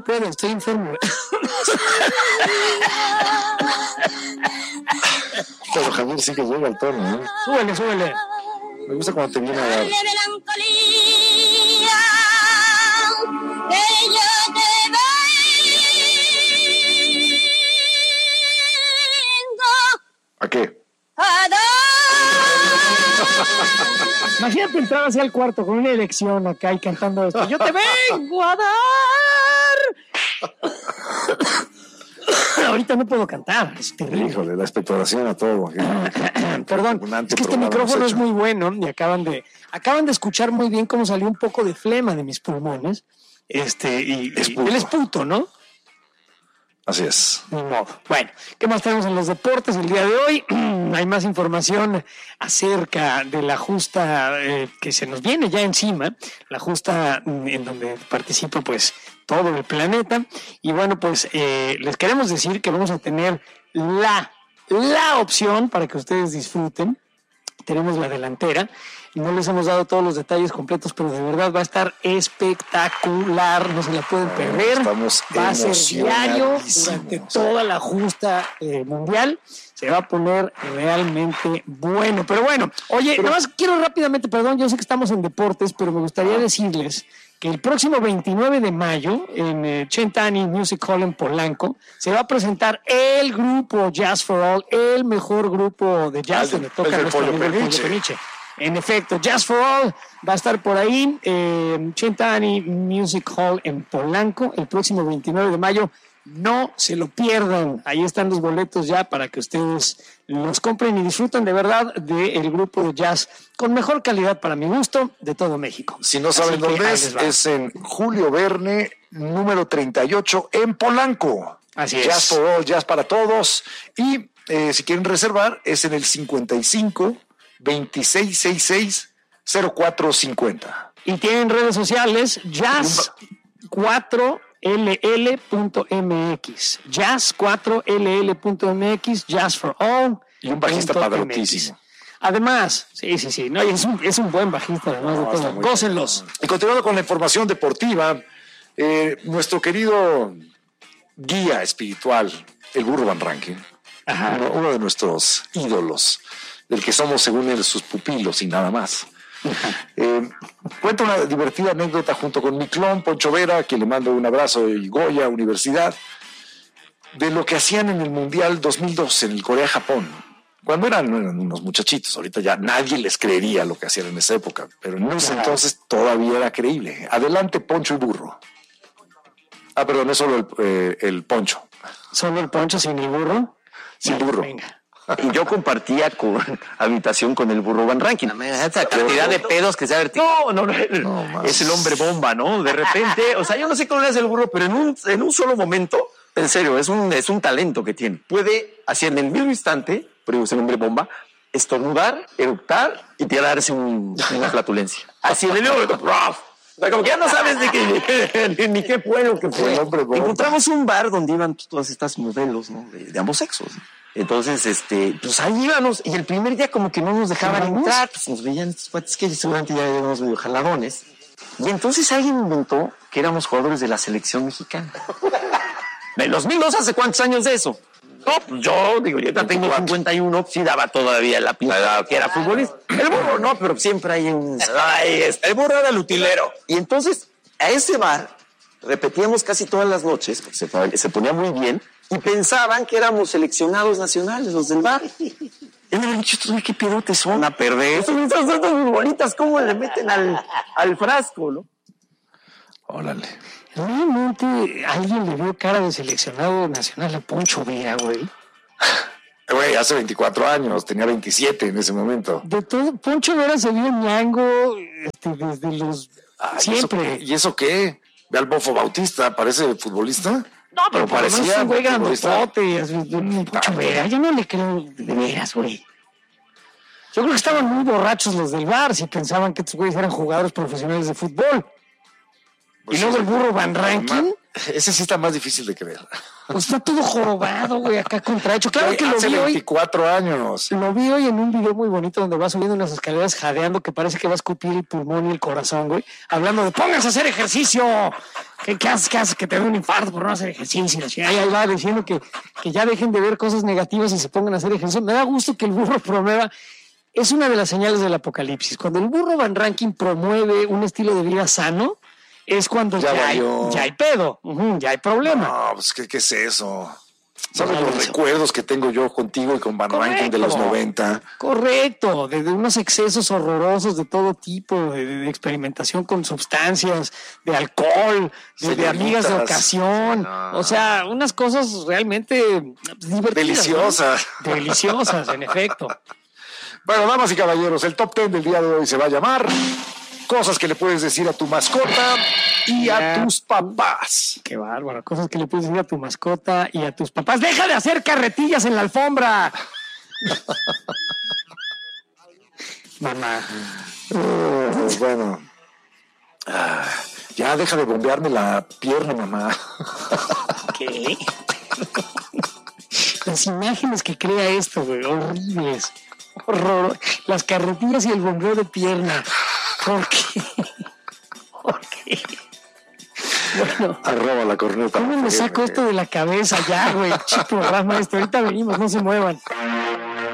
pedo, estoy enfermo. Pero Javier sí que llega al tono, ¿eh? Súbele. Me gusta cuando te viene a dar. ¿A qué? Imagínate entrar hacia el cuarto con una erección acá y cantando esto. Yo te vengo a dar. Ahorita no puedo cantar, es terrible. Híjole, la expectoración a todo. Perdón, es que este micrófono es muy bueno y acaban de escuchar muy bien cómo salió un poco de flema de mis pulmones. Y él es puto, ¿no? Así es. Ni modo. Bueno, ¿qué más tenemos en los deportes el día de hoy? Hay más información acerca de la justa que se nos viene ya encima, la justa en donde participa pues todo el planeta. Y bueno, pues les queremos decir que vamos a tener la opción para que ustedes disfruten. Tenemos la delantera. No les hemos dado todos los detalles completos, pero de verdad va a estar espectacular. No se la pueden perder. Va a ser diario durante toda la justa mundial. Se va a poner realmente bueno. Pero bueno, oye, nada más quiero rápidamente, perdón, yo sé que estamos en deportes, pero me gustaría decirles que el próximo 29 de mayo en Centani Music Hall en Polanco se va a presentar el grupo Jazz for All, el mejor grupo de jazz donde toca nuestro amigo el Pollo Peniche. En efecto, Jazz for All va a estar por ahí, Centani Music Hall en Polanco, el próximo 29 de mayo. No se lo pierdan. Ahí están los boletos ya para que ustedes los compren y disfruten de verdad del grupo de jazz con mejor calidad para mi gusto de todo México. Si no saben dónde es en Julio Verne, número 38 en Polanco. Así es. Jazz for All, jazz para todos. Y si quieren reservar, es en el 55 2666 0450. Y tienen redes sociales, Jazz 4ll.mx, Jazz 4ll.mx, Jazz for All. Y un bajista padrotísimo. Además, sí, no, es un buen bajista, además de todo. Gócenlos. Y continuando con la información deportiva, nuestro querido guía espiritual, el Burro Van Rankin, uno de nuestros ídolos, del que somos según él sus pupilos y nada más. Cuenta una divertida anécdota junto con mi clon Poncho Vera, que le mando un abrazo, y Goya Universidad, de lo que hacían en el Mundial 2002 en el Corea-Japón, cuando eran unos muchachitos. Ahorita ya nadie les creería lo que hacían en esa época, pero en ese entonces todavía era creíble. Adelante, Poncho y Burro. Perdón, es solo el Poncho. ¿Solo el Poncho sin el Burro? Sin Burro. Venga. Y yo compartía habitación con el Burro Van Rankin. Esa cantidad de pedos que se ha vertido. No, es el hombre bomba, ¿no? De repente, o sea, yo no sé cómo le hace el Burro, pero en un solo momento, en serio, es un talento que tiene. Puede hacer en el mismo instante, pero es el hombre bomba, estornudar, eructar y tirarse una flatulencia. Así en el momento, ¡prof! O sea, como que ya no sabes ni qué fue lo que fue. Encontramos un bar donde iban todas estas modelos, ¿no? De ambos sexos. Entonces, pues ahí íbamos, y el primer día como que no nos dejaban entrar, pues nos veían estos cuates que seguramente ya éramos medio jaladones. Y entonces alguien inventó que éramos jugadores de la selección mexicana. ¿De los 2002 hace cuántos años de eso? No, pues yo ya tengo 51, sí daba todavía la pinta que era futbolista. El Burro no, pero siempre hay un... el Burro era el utilero. Y entonces, a ese bar, repetíamos casi todas las noches, porque se ponía muy bien, y pensaban que éramos seleccionados nacionales, los del bar. Y me habían dicho, ¿qué pedotes son? A perder. Estas muy bonitas, ¿cómo le meten al frasco, no? Órale. Realmente alguien le vio cara de seleccionado nacional a Poncho Vera, güey. Güey, hace 24 años, tenía 27 en ese momento. De todo, Poncho Vera se vio ñango desde los... siempre. ¿Y eso qué? Ve al Bofo Bautista, ¿parece futbolista? No, pero parecía un güey grandotote. Poncho Vera, yo no le creo de veras, güey. Yo creo que estaban muy borrachos los del bar si pensaban que estos güeyes eran jugadores profesionales de fútbol. Pues y luego el Burro Van Rankin. Ese sí está más difícil de creer. Pues está todo jorobado, güey, acá contrahecho. Claro que lo hace vi 24 años. Lo vi hoy en un video muy bonito donde va subiendo unas escaleras jadeando que parece que va a escupir el pulmón y el corazón, güey. Hablando de pónganse a hacer ejercicio. ¿Qué haces? Que te dé un infarto por no hacer ejercicio. Ahí va diciendo que ya dejen de ver cosas negativas y se pongan a hacer ejercicio. Me da gusto que el burro promueva. Es una de las señales del apocalipsis. Cuando el burro Van Ranking promueve un estilo de vida sano, es cuando ya hay pedo, ya hay problema. No, pues ¿qué es eso? ¿Sabes los recuerdos que tengo yo contigo y con Van Ranking de los 90? Correcto, de unos excesos horrorosos de todo tipo, de experimentación con sustancias, de alcohol, de amigas de ocasión. No. O sea, unas cosas realmente divertidas. Deliciosas. ¿No? Deliciosas, en efecto. Bueno, damas y caballeros, el top 10 del día de hoy se va a llamar cosas que le puedes decir a tu mascota y a tus papás. Qué bárbaro, cosas que le puedes decir a tu mascota y a tus papás. ¡Deja de hacer carretillas en la alfombra! Mamá. Bueno. Ya deja de bombearme la pierna, mamá. ¿Qué? Las imágenes que crea esto, güey, horribles. Horror. Las carretillas y el bombeo de pierna. ¿Por qué? ¿Por qué? Bueno. Arroba la corneta. ¿Cómo me saco esto de la cabeza ya, güey? Chico, programa esto. Ahorita venimos, no se muevan.